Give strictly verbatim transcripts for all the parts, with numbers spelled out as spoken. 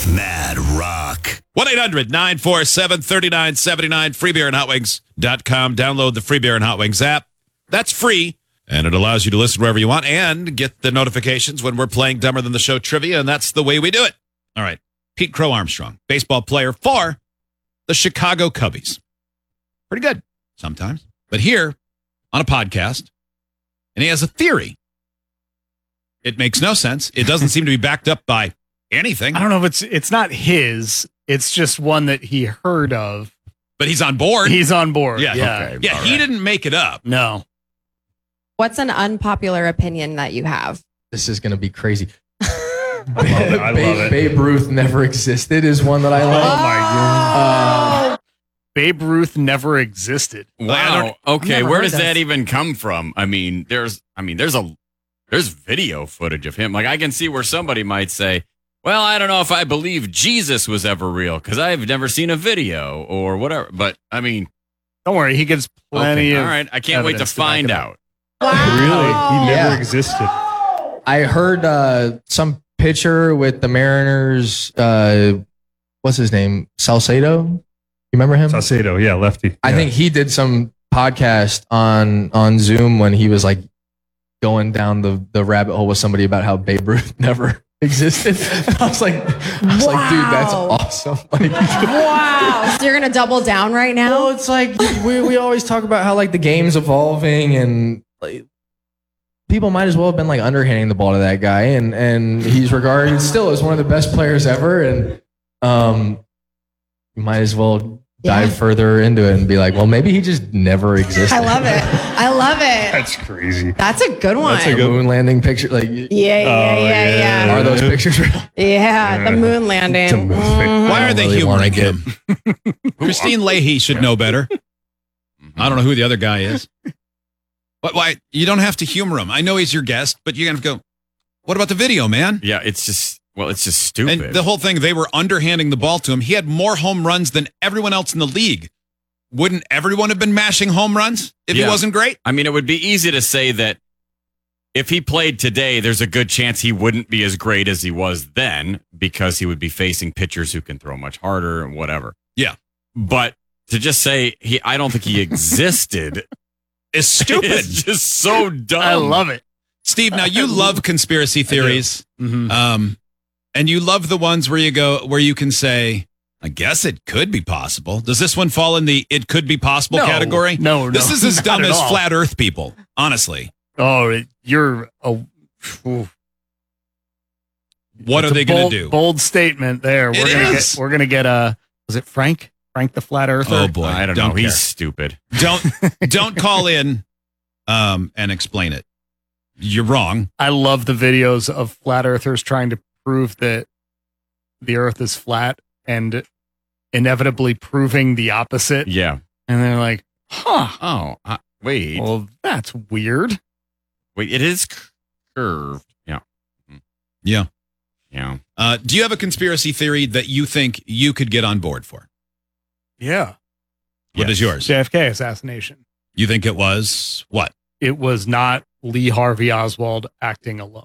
Mad Rock. one eight hundred nine four seven three nine seven nine, free beer and hot wings dot com. Download the Free Beer and Hot Wings app. That's free, and it allows you to listen wherever you want and get the notifications when we're playing Dumber Than the Show trivia, and that's the way we do it. All right. Pete Crow Armstrong, baseball player for the Chicago Cubbies. Pretty good sometimes. But here on a podcast, and he has a theory. It makes no sense. It doesn't seem to be backed up by anything. I don't know if it's it's not his. It's just one that he heard of. But he's on board. He's on board. Yeah. Yeah. Okay. Yeah. He right. didn't make it up. No. What's an unpopular opinion that you have? This is going to be crazy. I love it. I love Babe, it. Babe Ruth never existed is one that I like. Oh my god. Uh, Babe Ruth never existed. Wow. Okay, never where heard does this. that even come from? I mean, there's I mean, there's a there's video footage of him. Like I can see where somebody might say, "Well, I don't know if I believe Jesus was ever real because I've never seen a video or whatever." But I mean, Don't worry, he gives plenty okay, of all right, I can't wait to evidence to back find it up. out. Really? He never Yeah. existed. I heard uh, some pitcher with the Mariners. Uh, what's his name? Salcedo. You remember him? Salcedo, yeah, lefty. I Yeah. think he did some podcast on on Zoom when he was like going down the, the rabbit hole with somebody about how Babe Ruth never existed. And I was like, I was like, dude, that's Wow. awesome. Like, Wow. So you're going to double down right now? well, it's like we we always talk about how like the game's evolving and like people might as well have been like underhanding the ball to that guy, and and he's regarded still as one of the best players ever, and um, you might as well dive Yeah. further into it and be like, well, maybe he just never existed. I love it. I love it. That's crazy. That's a good one. That's a The good- moon landing picture, like, Yeah, yeah, Oh, yeah, yeah. yeah. are those pictures real? Yeah, the moon landing. It's a moon pic- Mhm. Why I are don't they really wanna humoring get- him? Christine Leahy should know better. I don't know who the other guy is. But why? You don't have to humor him. I know he's your guest, but you got to go, what about the video, man? Yeah, it's just well, it's just stupid. And the whole thing, they were underhanding the ball to him. He had more home runs than everyone else in the league. Wouldn't everyone have been mashing home runs if Yeah. he wasn't great? I mean, it would be easy to say that if he played today, there's a good chance he wouldn't be as great as he was then because he would be facing pitchers who can throw much harder and whatever. Yeah. But to just say he, I don't think he existed It's stupid. is just so dumb. I love it. Steve, now you love conspiracy theories. Mhm. Um, and you love the ones where you go, where you can say, I guess it could be possible. Does this one fall in the it could be possible No. category? No, no. This is as not dumb at as all. flat earth people, honestly. Oh, it- you're a. ooh. What It's are a they going bold- to do? Bold statement there. It We're gonna is. get. We're gonna get a. Was it Frank? Frank the flat earther. Oh boy, I don't, don't know. care. He's stupid. Don't don't call in um, and explain it. You're wrong. I love the videos of flat earthers trying to prove that the Earth is flat and inevitably proving the opposite. Yeah. And they're like, "Huh? Oh, uh, wait. Well, that's weird." Wait, it is curved. Yeah. Yeah. Yeah. Uh, do you have a conspiracy theory that you think you could get on board for? Yeah. What is yours? J F K assassination. You think it was what? It was not Lee Harvey Oswald acting alone.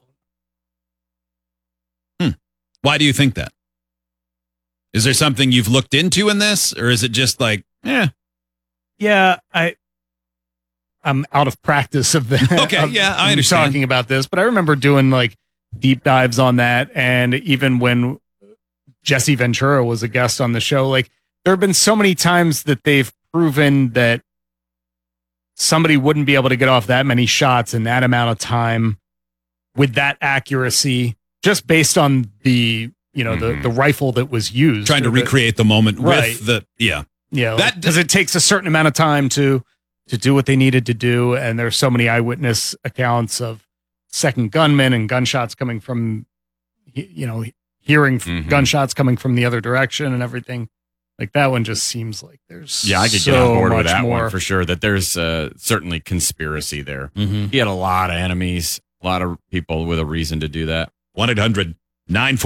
Why do you think that? Is there something you've looked into in this, or is it just like, eh? Yeah, I I'm out of practice of the Okay, of yeah, I understand. talking about this, but I remember doing like deep dives on that, and even when Jesse Ventura was a guest on the show, like there have been so many times that they've proven that somebody wouldn't be able to get off that many shots in that amount of time with that accuracy, just based on the you know Mhm. the the rifle that was used, Trying to or the- recreate the moment Right. with the yeah. Yeah, That- because it takes a certain amount of time to to do what they needed to do, and there's so many eyewitness accounts of second gunmen and gunshots coming from, y- you know, hearing f Mhm. gunshots coming from the other direction and everything. Like that one just seems like there's Yeah, I could so get on board with much that more. one for sure. That there's uh, certainly conspiracy there. Mm-hmm. He had a lot of enemies, a lot of people with a reason to do that. one eight hundred nine